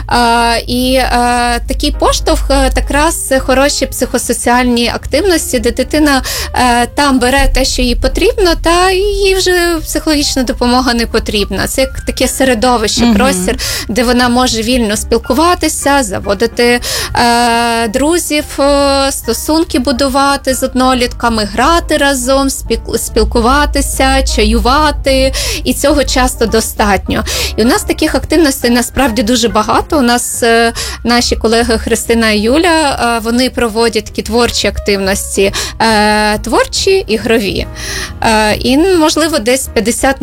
І такий поштовх, якраз хороші психосоціальні активності, де дитина там бере те, що їй потрібно, та їй вже психологічна допомога не потрібна. Це як таке середовище, простір, де вона може вільно спілкуватися, заводити друзів, стосунки будувати з однолітками, грати разом, спілкуватися, чаювати, і цього часто достатньо. І у нас таких активностей насправді дуже багато. У нас наші колеги Христина і Юля, вони проводять такі творчі активності, творчі, ігрові. І, можливо, десь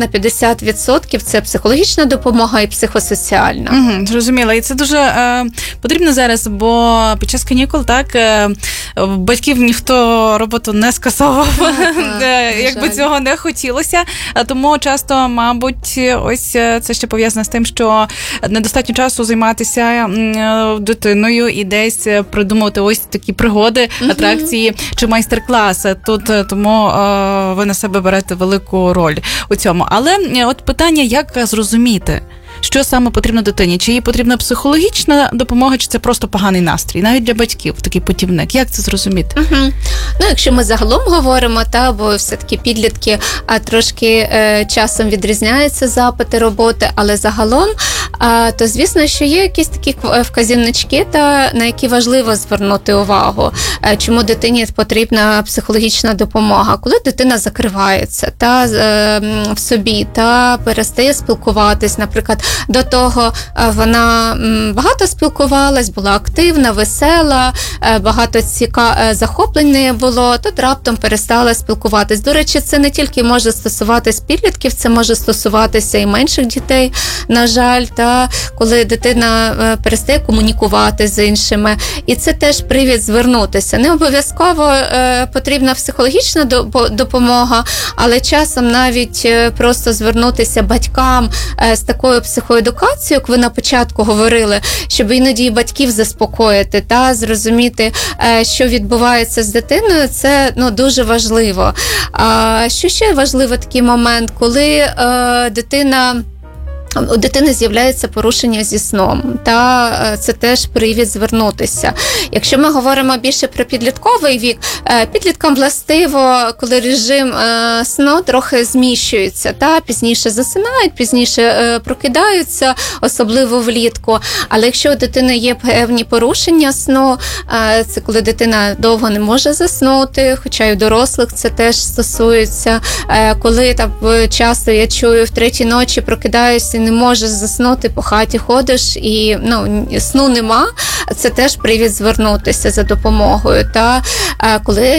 50% це психологічна допомога і психосоціальна. Зрозуміло. І це дуже потрібно зараз, бо під час канікул, так, батьків ніхто роботу не скасовував, якби цього не хотілося. Тому часто, мабуть, ось це ще пов'язано з тим, що недостатньо часу займатися дитиною і десь придумувати ось такі пригоди, атракції чи майстер-класи. Тому ви на себе берете велику роль у цьому. Але от питання, як зрозуміти, що саме потрібно дитині? Чи їй потрібна психологічна допомога, чи це просто поганий настрій? Навіть для батьків такий путівник. Як це зрозуміти? Ну, якщо ми загалом говоримо, бо все-таки підлітки трошки часом відрізняються запити роботи, але загалом, то звісно, що є якісь такі вказівнички, на які важливо звернути увагу. Чому дитині потрібна психологічна допомога? Коли дитина закривається в собі, перестає спілкуватись, наприклад, до того вона багато спілкувалась, була активна, весела, багато захоплень не було, тут раптом перестала спілкуватись. До речі, це не тільки може стосуватись підлітків, це може стосуватися і менших дітей, на жаль, коли дитина перестає комунікувати з іншими. І це теж привід звернутися. Не обов'язково потрібна психологічна допомога, але часом навіть просто звернутися батькам з такою психоедукацією, як ви на початку говорили, щоб іноді і батьків заспокоїти та зрозуміти, що відбувається з дитиною, це дуже важливо. Що ще важливий такий момент, коли у дитини з'являється порушення зі сном, це теж привід звернутися. Якщо ми говоримо більше про підлітковий вік, підліткам властиво, коли режим сну трохи зміщується, пізніше засинають, пізніше прокидаються, особливо влітку. Але якщо у дитини є певні порушення сну, це коли дитина довго не може заснути, хоча й у дорослих це теж стосується, коли часто я чую в 3-й ночі прокидаюся, не можеш заснути, по хаті ходиш і сну нема, це теж привід звернутися за допомогою. Коли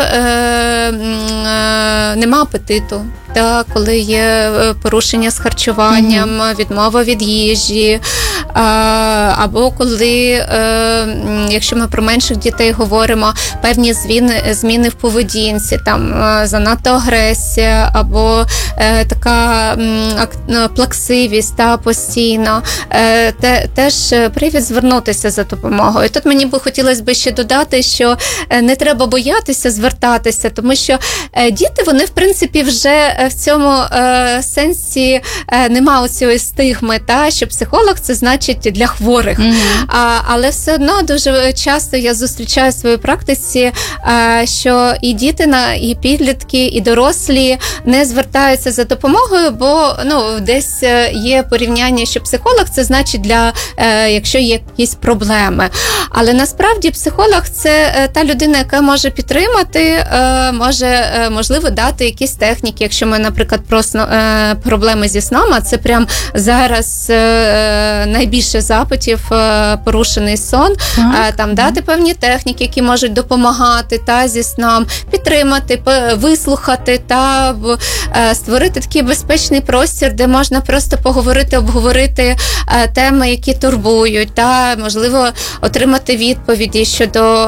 нема апетиту, коли є порушення з харчуванням, відмова від їжі, або коли, якщо ми про менших дітей говоримо, певні зміни в поведінці, занадто агресія, або така плаксивість постійно, теж привід звернутися за допомогою. І тут мені би хотілося б ще додати, що не треба боятися звертатися, тому що діти, вони, в принципі, вже в цьому сенсі нема оцієї стигми, що психолог – це значить для хворих. Але все одно дуже часто я зустрічаю в своїй практиці, що і діти, і підлітки, і дорослі не звертаються за допомогою, бо десь є порівняння, що психолог – це значить якщо є якісь проблеми. Але насправді психолог – це та людина, яка може підтримати, може, можливо, дати якісь техніки, якщо ми, наприклад, про проблеми зі сном, а це прям зараз найбільше запитів порушений сон, дати певні техніки, які можуть допомагати зі сном, підтримати, вислухати створити такий безпечний простір, де можна просто поговорити, обговорити теми, які турбують, можливо, отримати відповіді щодо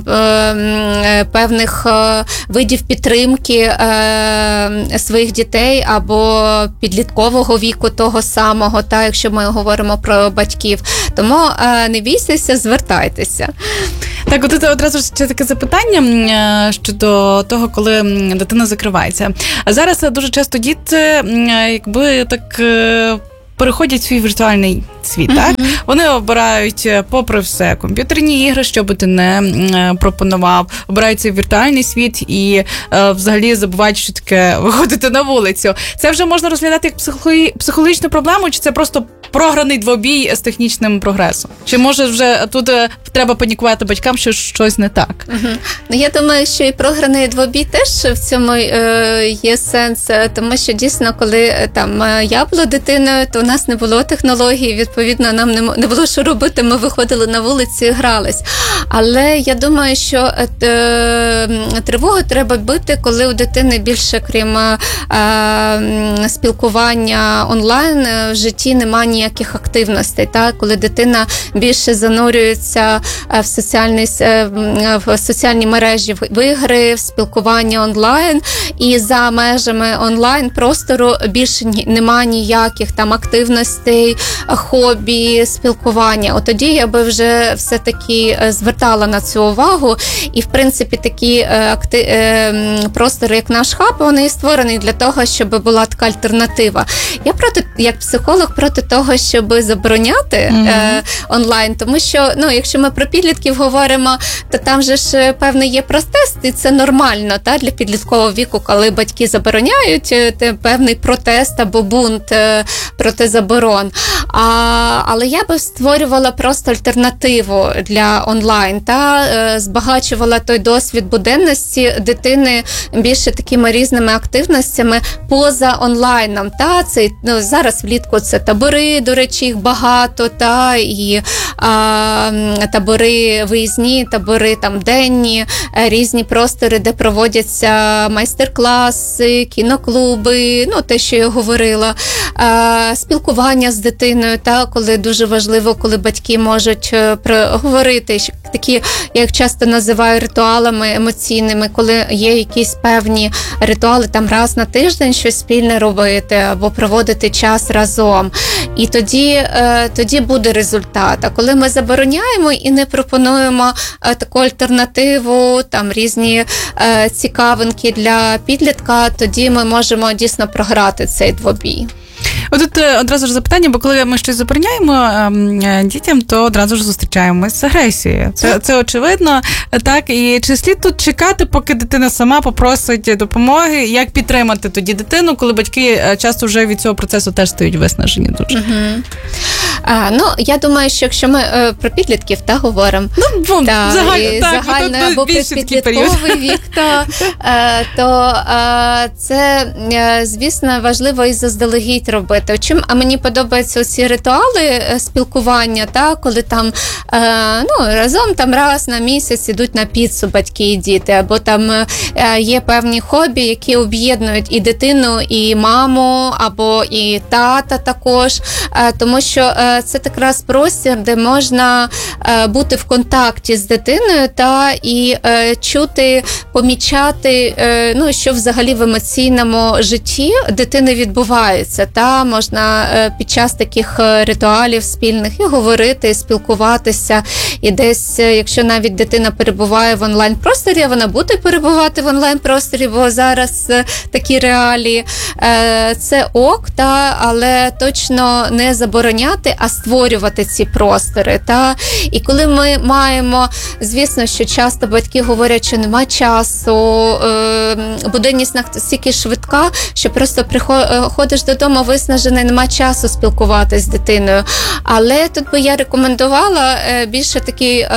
певних видів підтримки своїх дітей або підліткового віку того самого, якщо ми говоримо про батьків. Тому не бійтеся, звертайтеся. Так, от одразу ще таке запитання щодо того, коли дитина закривається. А зараз дуже часто діти, переходять в свій віртуальний світ, так? Вони обирають, попри все, комп'ютерні ігри, що би ти не пропонував, обирають цей віртуальний світ і взагалі забувають, що таке виходити на вулицю. Це вже можна розглядати як психологічну проблему, чи це просто програний двобій з технічним прогресом? Чи може вже тут треба панікувати батькам, що щось не так? Ну, я думаю, що і програний двобій теж в цьому є сенс, тому що дійсно, коли там я була дитиною, то у нас не було технологій, відповідно, нам не було що робити, ми виходили на вулицю і грались. Але я думаю, що тривогу треба бити, коли у дитини більше, крім спілкування онлайн, в житті немає ніяких активностей, так? Коли дитина більше занурюється в соціальні мережі, в ігри, в спілкування онлайн, і за межами онлайн-простору більше немає ніяких там активностей, хобі, спілкування. От тоді я би вже все-таки звертала на цю увагу, і в принципі такі простори, як наш хаб, вони і створені для того, щоб була така альтернатива. Я як психолог проти того, щоб забороняти онлайн, тому що, якщо ми про підлітків говоримо, то там же ж певний є протест, і це нормально, та, для підліткового віку, коли батьки забороняють, певний протест або бунт проти заборон. Але я би створювала просто альтернативу для онлайн, та збагачувала той досвід буденності дитини більше такими різними активностями поза онлайном. Та, це, зараз влітку це табори, до речі, їх багато, та, і табори виїзні, табори там денні, різні простори, де проводяться майстер-класи, кіноклуби, те, що я говорила, спілкування з дитиною, та, коли дуже важливо, коли батьки можуть говорити, такі, я їх часто називаю ритуалами емоційними, коли є якісь певні ритуали, там раз на тиждень щось спільне робити, або проводити час разом. І тоді буде результат. А коли ми забороняємо і не пропонуємо таку альтернативу, там різні цікавинки для підлітка, тоді ми можемо дійсно програти цей двобій. Отут одразу ж запитання, бо коли ми щось забороняємо дітям, то одразу ж зустрічаємось з агресією. Це очевидно, так? І чи слід тут чекати, поки дитина сама попросить допомоги? Як підтримати тоді дитину, коли батьки часто вже від цього процесу теж стають виснажені дуже? Я думаю, що якщо ми про підлітків говоримо, загально або підлітковий вік, то це, звісно, важливо і заздалегідь робити. А мені подобаються ці ритуали спілкування, коли там разом там раз на місяць ідуть на піцу батьки і діти, або там є певні хобі, які об'єднують і дитину, і маму, або і тата також, тому що це якраз простір, де можна бути в контакті з дитиною і чути, помічати, що взагалі в емоційному житті дитини відбувається. Можна під час таких ритуалів спільних і говорити, і спілкуватися. І десь, якщо навіть дитина перебуває в онлайн-просторі, вона буде перебувати в онлайн-просторі, бо зараз такі реалії. Це ок, але точно не забороняти, а створювати ці простори. І коли ми маємо, звісно, що часто батьки говорять, що немає часу, буденність настільки швидка, що просто приходиш додому виснажений, немає часу спілкуватися з дитиною. Але тут би я рекомендувала більше такі,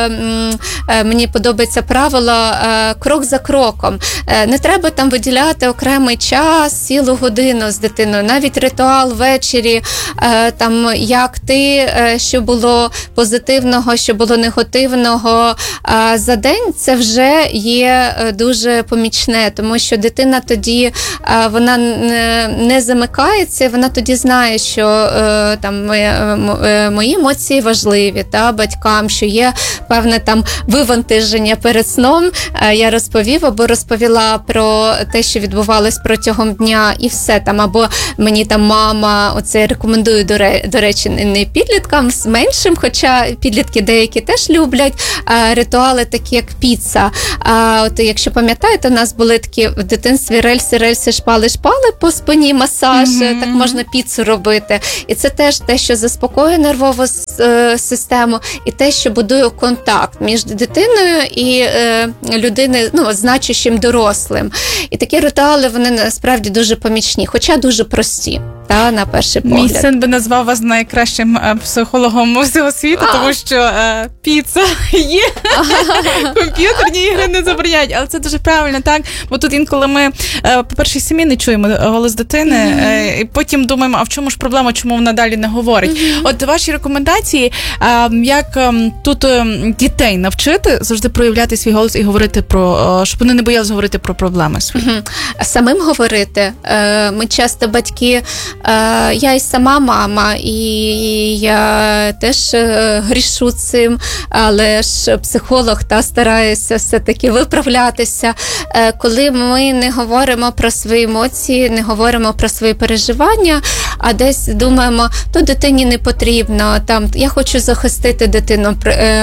мені подобається правило, крок за кроком. Не треба там виділяти окремий час, цілу годину з дитиною. Навіть ритуал ввечері, там, як ти, що було позитивного, що було негативного за день, це вже є дуже помічне, тому що дитина тоді, вона не замикається, вона тоді знає, що там мої емоції важливі, батькам, що є певне там вивантаження перед сном. Я розповіла про те, що відбувалось протягом дня, і все там, або мені там мама, оце рекомендую, до речі, не підліткам, з меншим, хоча підлітки деякі теж люблять ритуали такі, як піца. От якщо пам'ятаєте, у нас були такі в дитинстві рельси, шпали по спині, масаж, так можна піцу робити. І це теж те, що заспокоює нервову систему, і те, що будує контакт між дитиною і людиною, значущим дорослим. І такі ритуали, вони насправді дуже помічні, хоча дуже прості. На перший погляд. Мій син би назвав вас найкращим психологом всього світу, тому що піца є, комп'ютерні ігри не забороняють, але це дуже правильно, так? Бо тут інколи ми, по-перше, самі не чуємо голос дитини, і потім думаємо, а в чому ж проблема, чому вона далі не говорить? От ваші рекомендації, як тут дітей навчити завжди проявляти свій голос і говорити щоб вони не боялися говорити про проблеми свої? Самим говорити. Ми часто батьки, я і сама мама, і я теж грішу цим, але ж психолог старається все-таки виправлятися. Коли ми не говоримо про свої емоції, не говоримо про свої переживання, а десь думаємо, то дитині не потрібно, я хочу захистити дитину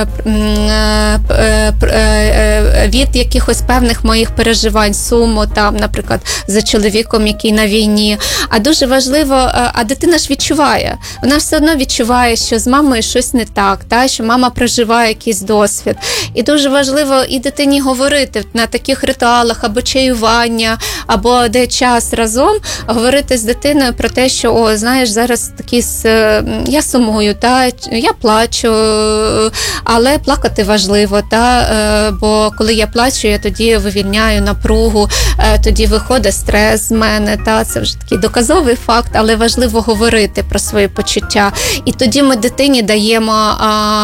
від якихось певних моїх переживань, суму, наприклад, за чоловіком, який на війні. А дуже важливо, а дитина ж відчуває. Вона все одно відчуває, що з мамою щось не так, що мама проживає якийсь досвід. І дуже важливо і дитині говорити на таких ритуалах, або чаювання, або де час разом, говорити з дитиною про те, що, знаєш, зараз я сумую, я плачу, але плакати важливо, бо коли я плачу, я тоді вивільняю напругу, тоді виходить стрес з мене, це вже такий доказовий факт, але важливо говорити про свої почуття. І тоді ми дитині даємо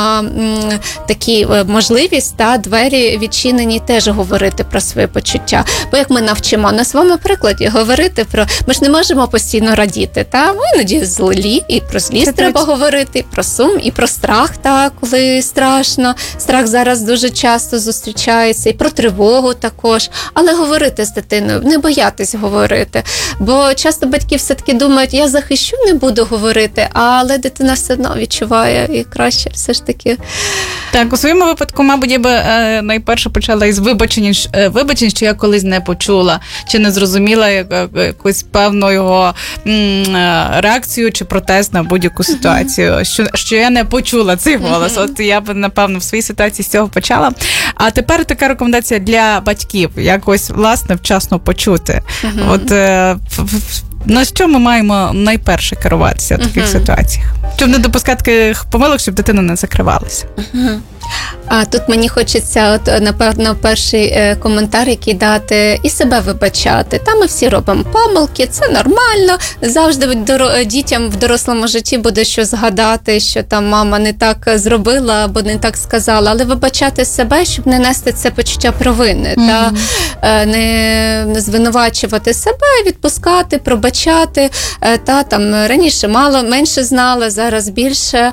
такі можливість, двері відчинені теж говорити про свої почуття. Бо як ми навчимо на своєму прикладі говорити ми ж не можемо постійно радіти, ми іноді злі, і про злість треба говорити, і про сум, і про страх, коли страшно. Страх зараз дуже часто зустрічається, і про тривогу також. Але говорити з дитиною, не боятись говорити. Бо часто батьки все-таки думають, я захищу, не буду говорити, але дитина все одно відчуває, і краще все ж таки. Так, у своєму випадку, мабуть, я би найперше почала із вибачень, що я колись не почула, чи не зрозуміла якусь певну його реакцію чи протест на будь-яку ситуацію, що я не почула цей голос. От я б, напевно, в своїй ситуації з цього почала. А тепер така рекомендація для батьків, якось, власне, вчасно почути. От на що ми маємо найперше керуватися в таких ситуаціях? Щоб не допускати таких помилок, щоб дитина не закривалася. А тут мені хочеться, напевно, перший коментар, який дати, і себе вибачати. Ми всі робимо помилки, це нормально. Завжди дітям в дорослому житті буде що згадати, що мама не так зробила або не так сказала. Але вибачати себе, щоб не нести це почуття провини. Не звинувачувати себе, відпускати, пробачати. Раніше менше знала, зараз більше.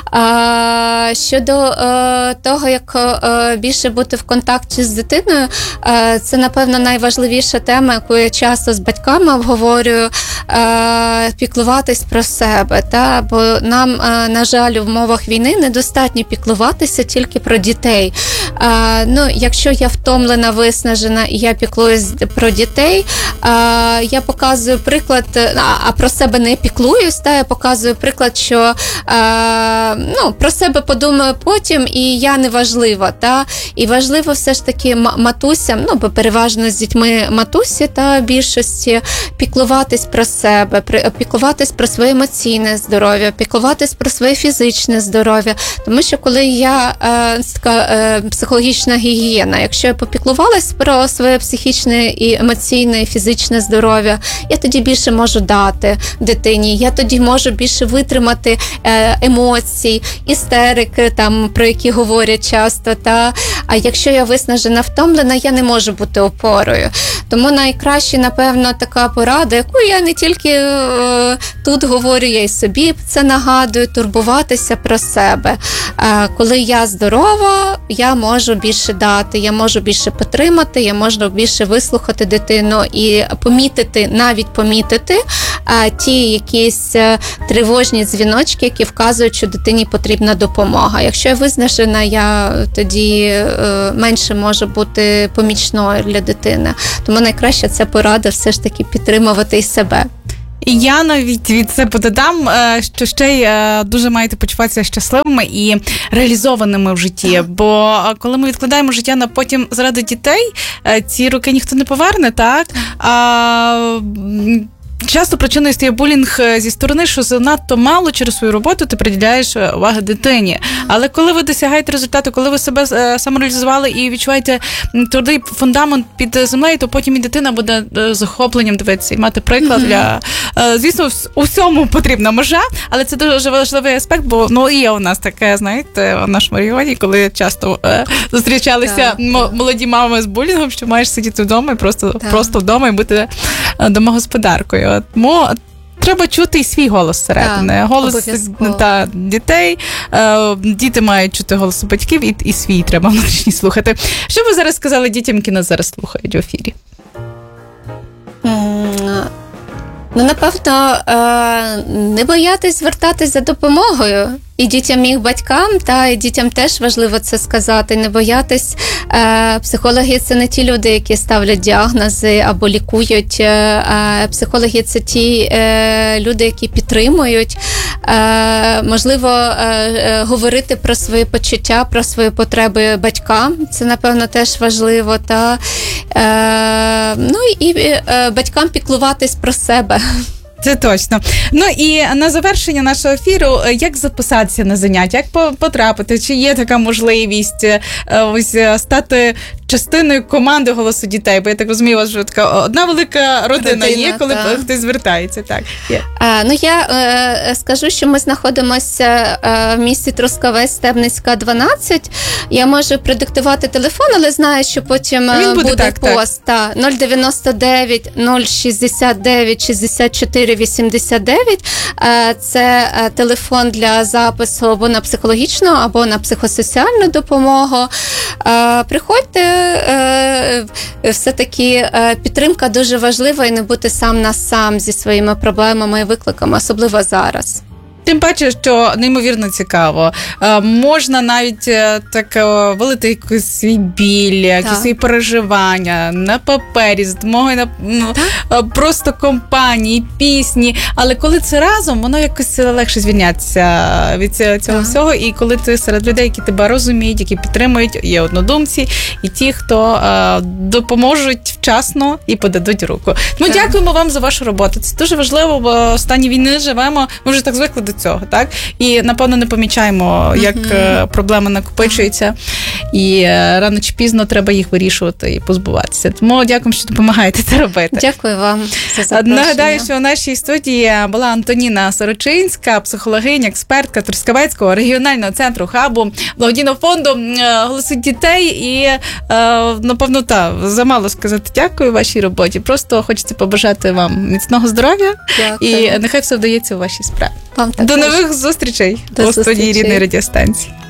Щодо того, як більше бути в контакті з дитиною, це, напевно, найважливіша тема, яку я часто з батьками обговорюю, піклуватись про себе. Бо нам, на жаль, в умовах війни недостатньо піклуватися тільки про дітей. Якщо я втомлена, виснажена, і я піклуюсь про дітей, я показую приклад, а про себе не піклуюсь, я показую приклад, що про себе подумаю потім, і я не важлива. І важливо все ж таки матусям, бо переважно з дітьми матусі більшості, піклуватись про себе, піклуватись про своє емоційне здоров'я, піклуватись про своє фізичне здоров'я. Тому що коли я така психологічна гігієна, якщо я попіклувалась про своє психічне і емоційне і фізичне здоров'я, я тоді більше можу дати дитині, я тоді можу більше витримати емоцій, істерики, про які говорять часто. А якщо я виснажена, втомлена, я не можу бути опорою. Тому найкраще, напевно, така порада, яку я не тільки тут говорю, я й собі це нагадую, турбуватися про себе. Коли я здорова, я можу більше дати, я можу більше підтримати, я можу більше вислухати дитину і навіть помітити ті якісь тривожні дзвіночки, які вказують, що дитині потрібна допомога. Якщо я виснажена, я тоді менше може бути помічною для дитини. Тому найкраща ця порада все ж таки підтримувати і себе. І я навіть від себе додам, що ще й дуже маєте почуватися щасливими і реалізованими в житті. Бо коли ми відкладаємо життя на потім заради дітей, ці роки ніхто не поверне, так? Часто причиною стає булінг зі сторони, що занадто мало через свою роботу ти приділяєш уваги дитині. Але коли ви досягаєте результату, коли ви себе самореалізували і відчуваєте твердий фундамент під землею, то потім і дитина буде захопленням дивитися і мати приклад для... Звісно, у всьому потрібна межа, але це дуже важливий аспект, бо є у нас таке, знаєте, в нашому регіоні, коли часто зустрічалися молоді мами з булінгом, що маєш сидіти вдома і просто вдома і бути домогосподаркою. Тому треба чути і свій голос всередини. Голос дітей. Діти мають чути голос батьків, і свій треба внутрішній слухати. Що ви зараз сказали дітям, які нас зараз слухають в ефірі? Напевно, не боятись звертатись за допомогою. І дітям, і їх батькам, і дітям теж важливо це сказати. Не боятись. Психологи – це не ті люди, які ставлять діагнози або лікують. Психологи – це ті люди, які підтримують. Можливо, говорити про свої почуття, про свої потреби батькам. Це, напевно, теж важливо. І батькам піклуватись про себе. Це точно. І на завершення нашого ефіру, як записатися на заняття, як потрапити, чи є така можливість стати частиною команди «Голосу дітей», бо я так розумію, у вас вже така одна велика родина є, коли хтось звертається. Так, є. Я скажу, що ми знаходимося в місті Трускавець, Стебницька, 12. Я можу продиктувати телефон, але знаю, що потім буде пост. 099 069 64 89. Це телефон для запису або на психологічну, або на психосоціальну допомогу. Приходьте, все-таки підтримка дуже важлива, і не бути сам на сам зі своїми проблемами і викликами, особливо зараз. Тим паче, що неймовірно цікаво. Можна навіть так вилити якийсь свій біль, якісь свої переживання на папері, з допомогою просто компанії, пісні. Але коли це разом, воно якось легше звільнятися від цього всього. І коли ти серед людей, які тебе розуміють, які підтримують, є однодумці, і ті, хто допоможуть вчасно і подадуть руку. Тому дякуємо вам за вашу роботу. Це дуже важливо, бо в стані війни живемо, ми вже так звикли до цього, так? І, напевно, не помічаємо, як проблеми накопичуються, і рано чи пізно треба їх вирішувати і позбуватися. Тому дякую, що допомагаєте це робити. Дякую вам за запрошення. Нагадаю, що у нашій студії була Антоніна Сорочинська, психологиня, експертка Трускавецького регіонального центру хабу, благодійного фонду «Голоси дітей». І, напевно, замало сказати дякую вашій роботі. Просто хочеться побажати вам міцного здоров'я. Дякую. І нехай все вдається у вашій справі. Вам до нових зустрічей у студії рідної радіостанції.